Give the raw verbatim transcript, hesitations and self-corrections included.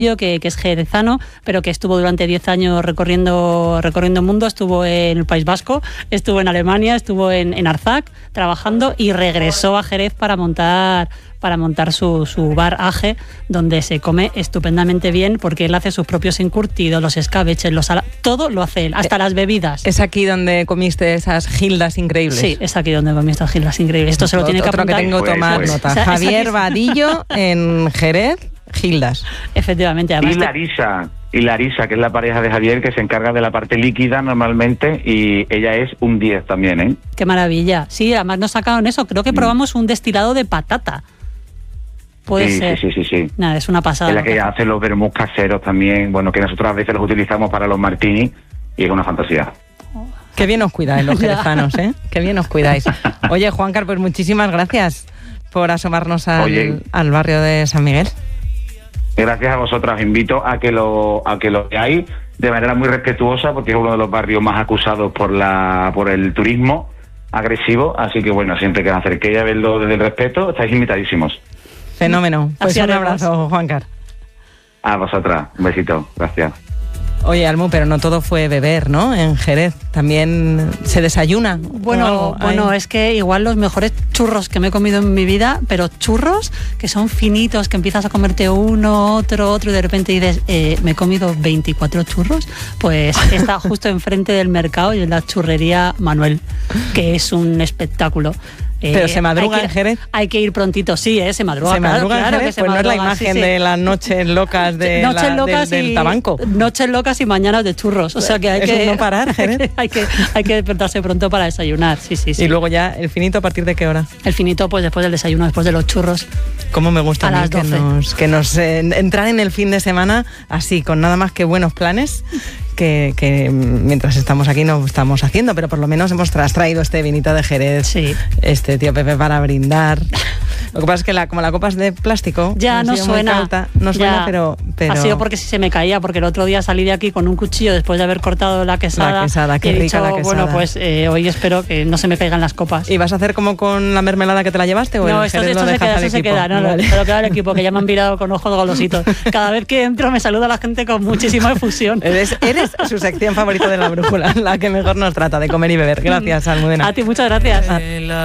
Que, que es jerezano, pero que estuvo durante diez años recorriendo recorriendo el mundo, estuvo en el País Vasco, estuvo en Alemania, estuvo en, en Arzac trabajando y regresó a Jerez para montar para montar su, su bar Age, donde se come estupendamente bien, porque él hace sus propios encurtidos, los escabeches, los ala- todo lo hace él, hasta eh, las bebidas. ¿Es aquí donde comiste esas gildas increíbles? Sí, es aquí donde comí estas gildas increíbles. Esto se lo tiene que apuntar. Otro que tengo que tomar pues, nota. O sea, Javier aquí... Vadillo en Jerez. Gildas. Efectivamente. Y Larisa, y Larisa, que es la pareja de Javier, que se encarga de la parte líquida normalmente, y ella es un diez también, ¿eh? Qué maravilla. Sí, además nos sacaron eso. Creo que probamos un destilado de patata. Puede sí, ser. Sí, sí, sí, sí. Nada, es una pasada. Es la que hace los vermús caseros también, bueno, que nosotros a veces los utilizamos para los martinis, y es una fantasía. Qué bien os cuidáis los jerezanos, ¿eh? Qué bien os cuidáis. Oye, Juancar, pues muchísimas gracias por asomarnos al, Oye, al barrio de San Miguel. Gracias a vosotras, os invito a que lo a que lo veáis de manera muy respetuosa, porque es uno de los barrios más acusados por la por el turismo agresivo, así que bueno, siempre que os acerquéis a verlo desde el respeto, estáis invitadísimos. Fenómeno. Pues Así un haremos. abrazo, Juancar. A vosotras, un besito, gracias. Oye, Almu, pero no todo fue beber, ¿no? En Jerez también se desayuna. Bueno, bueno, es que igual los mejores churros que me he comido en mi vida, pero churros que son finitos, que empiezas a comerte uno, otro, otro y de repente dices, eh, me he comido veinticuatro churros, pues está justo enfrente del mercado y en la churrería Manuel, que es un espectáculo. Eh, ¿Pero se madruga que, en Jerez? Hay que ir prontito, sí, ¿eh? Se madruga. ¿Se claro, madruga claro en Jerez? que se Pues madruga, no es la imagen sí, sí. de las noches locas, de noches la, locas del, del y, tabanco. Noches locas y mañanas de churros. O sea que hay Eso que es no parar, Jerez. hay que hay que despertarse pronto para desayunar. Sí, sí, sí. Y luego ya el finito, ¿a partir de qué hora? El finito, pues después del desayuno, después de los churros. Cómo me gusta A a mí las que doce. nos, que nos eh, entrar en el fin de semana así, con nada más que buenos planes. Que, que mientras estamos aquí no estamos haciendo, pero por lo menos hemos tra- traído este vinito de Jerez, Sí. este tío Pepe para brindar. Lo que pasa es que la, como la copa es de plástico, Ya ha no sido muy suena. cauta, no suena, Ya. pero, pero... Ha sido porque si se me caía, porque el otro día salí de aquí con un cuchillo después de haber cortado la quesada. La quesada, qué y he rica dicho, la quesada. bueno, pues eh, hoy espero que no se me caigan las copas. ¿Y vas a hacer como con la mermelada que te la llevaste o No, el esto, Jerez esto lo se dejas queda, al eso se equipo? queda, no, Vale. no, pero queda el equipo, que ya me han mirado con ojos golositos. Cada vez que entro me saluda la gente con muchísima efusión. Eres, eres su sección favorita de la brújula, la que mejor nos trata de comer y beber. Gracias, Almudena. A ti, muchas gracias. A-